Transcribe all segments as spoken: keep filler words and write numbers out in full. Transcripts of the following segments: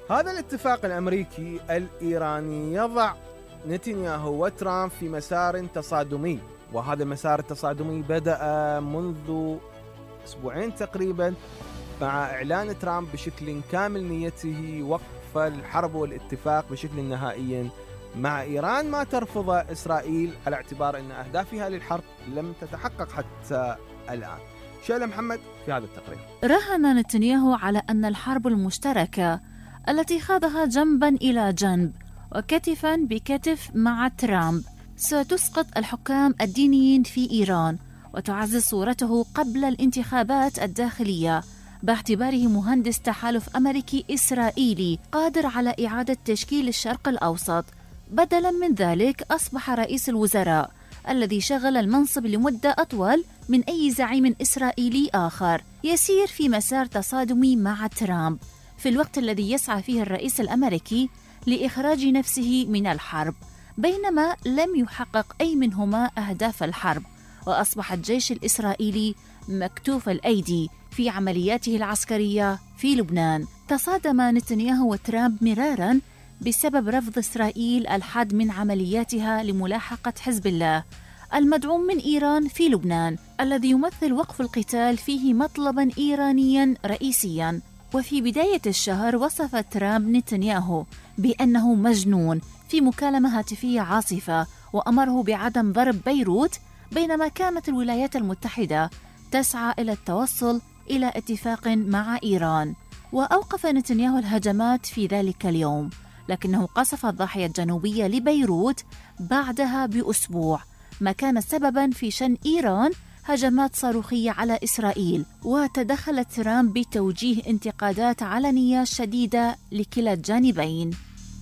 هذا الاتفاق الأمريكي الإيراني يضع نتنياهو وترامب في مسار تصادمي، وهذا المسار التصادمي بدأ منذ أسبوعين تقريبا مع إعلان ترامب بشكل كامل نيته وقف الحرب والاتفاق بشكل نهائي مع إيران، ما ترفض إسرائيل على اعتبار أن أهدافها للحرب لم تتحقق حتى الآن. شيلة محمد في هذا التقرير. راهن نتنياهو على أن الحرب المشتركة التي خاضها جنبا إلى جنب وكتفا بكتف مع ترامب ستسقط الحكام الدينيين في إيران وتعزز صورته قبل الانتخابات الداخلية، باعتباره مهندس تحالف أمريكي إسرائيلي قادر على إعادة تشكيل الشرق الأوسط. بدلا من ذلك أصبح رئيس الوزراء الذي شغل المنصب لمدة أطول من أي زعيم إسرائيلي آخر يسير في مسار تصادمي مع ترامب في الوقت الذي يسعى فيه الرئيس الأمريكي لإخراج نفسه من الحرب، بينما لم يحقق أي منهما أهداف الحرب. وأصبح الجيش الإسرائيلي مكتوف الأيدي في عملياته العسكرية في لبنان. تصادم نتنياهو وترامب مرارا بسبب رفض إسرائيل الحد من عملياتها لملاحقة حزب الله المدعوم من إيران في لبنان، الذي يمثل وقف القتال فيه مطلبا إيرانيا رئيسيا. وفي بداية الشهر وصف ترامب نتنياهو بأنه مجنون في مكالمة هاتفية عاصفة، وأمره بعدم ضرب بيروت، بينما كانت الولايات المتحدة تسعى إلى التوصل إلى اتفاق مع إيران. وأوقف نتنياهو الهجمات في ذلك اليوم، لكنه قصف الضاحية الجنوبية لبيروت بعدها بأسبوع، ما كان سببا في شن إيران هجمات صاروخية على إسرائيل. وتدخل ترامب بتوجيه انتقادات علنية شديدة لكلا الجانبين.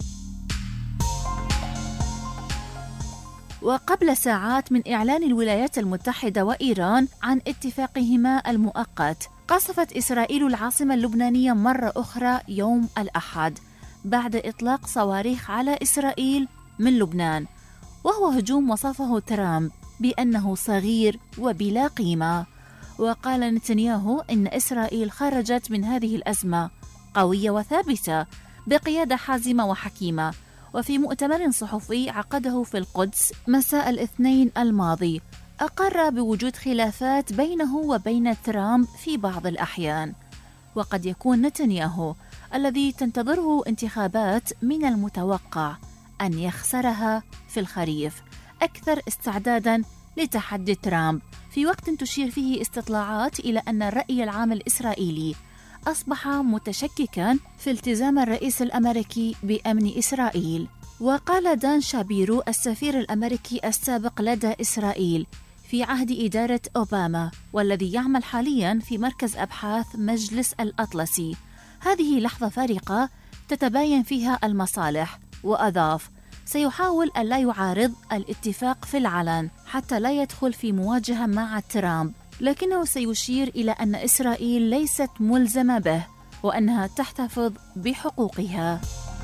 وقبل ساعات من إعلان الولايات المتحدة وإيران عن اتفاقهما المؤقت، قصفت إسرائيل العاصمة اللبنانية مرة أخرى يوم الأحد بعد إطلاق صواريخ على إسرائيل من لبنان، وهو هجوم وصفه ترامب بأنه صغير وبلا قيمة. وقال نتنياهو إن إسرائيل خرجت من هذه الأزمة قوية وثابتة بقيادة حازمة وحكيمة. وفي مؤتمر صحفي عقده في القدس مساء الاثنين الماضي، أقر بوجود خلافات بينه وبين ترامب في بعض الأحيان، وقد يكون نتنياهو الذي تنتظره انتخابات من المتوقع أن يخسرها في الخريف أكثر استعداداً لتحدي ترامب، في وقت تشير فيه استطلاعات إلى أن الرأي العام الإسرائيلي أصبح متشككاً في التزام الرئيس الأمريكي بأمن إسرائيل. وقال دان شابيرو السفير الأمريكي السابق لدى إسرائيل في عهد إدارة أوباما، والذي يعمل حالياً في مركز أبحاث مجلس الأطلسي، هذه لحظة فارقة تتباين فيها المصالح. وأضاف: سيحاول أن لا يعارض الاتفاق في العلن حتى لا يدخل في مواجهة مع ترامب، لكنه سيشير إلى أن إسرائيل ليست ملزمة به وأنها تحتفظ بحقوقها.